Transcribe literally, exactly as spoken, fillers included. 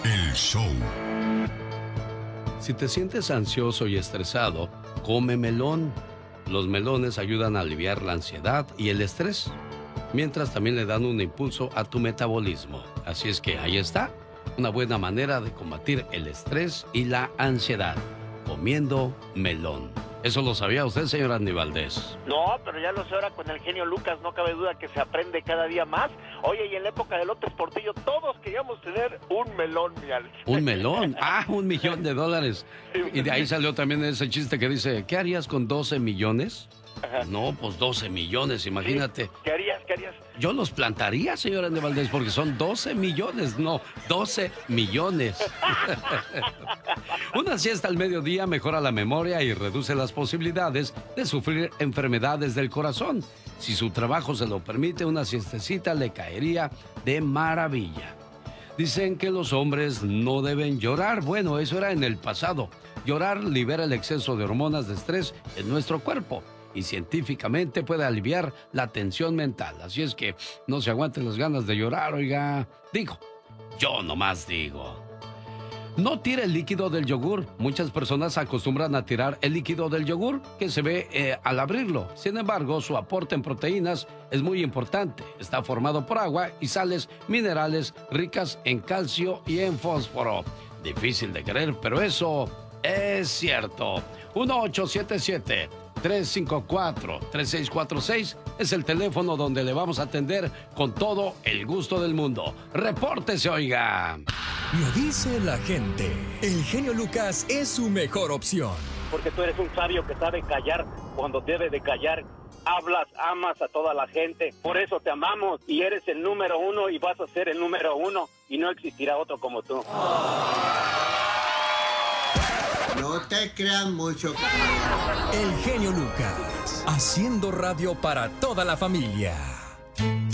El show. Si te sientes ansioso y estresado, come melón. Los melones ayudan a aliviar la ansiedad y el estrés, mientras también le dan un impulso a tu metabolismo. Así es que ahí está, una buena manera de combatir el estrés y la ansiedad, comiendo melón. ¿Eso lo sabía usted, señor Andy Valdés? No, pero ya lo sé ahora con el genio Lucas, no cabe duda que se aprende cada día más. Oye, y en la época de López Portillo, todos queríamos tener un melón, mi Alex. ¿Un melón? Ah, un millón de dólares. Y de ahí salió también ese chiste que dice, ¿qué harías con doce millones? Ajá. No, pues doce millones, imagínate. Sí. ¿Qué harías? ¿Qué harías? Yo los plantaría, señor Andy Valdés, porque son doce millones, no, doce millones. Una siesta al mediodía mejora la memoria y reduce las posibilidades de sufrir enfermedades del corazón. Si su trabajo se lo permite, una siestecita le caería de maravilla. Dicen que los hombres no deben llorar. Bueno, eso era en el pasado. Llorar libera el exceso de hormonas de estrés en nuestro cuerpo y científicamente puede aliviar la tensión mental. Así es que no se aguanten las ganas de llorar, oiga. Digo, yo nomás digo. No tire el líquido del yogur. Muchas personas acostumbran a tirar el líquido del yogur que se ve eh, al abrirlo. Sin embargo, su aporte en proteínas es muy importante. Está formado por agua y sales minerales ricas en calcio y en fósforo. Difícil de creer, pero eso es cierto. uno ocho siete siete, tres cinco cuatro, tres seis cuatro seis es el teléfono donde le vamos a atender con todo el gusto del mundo. ¡Repórtese, oiga! Lo dice la gente. El genio Lucas es su mejor opción. Porque tú eres un sabio que sabe callar cuando debe de callar. Hablas, amas a toda la gente. Por eso te amamos y eres el número uno y vas a ser el número uno. Y no existirá otro como tú. No te creas mucho. El genio Lucas, haciendo radio para toda la familia.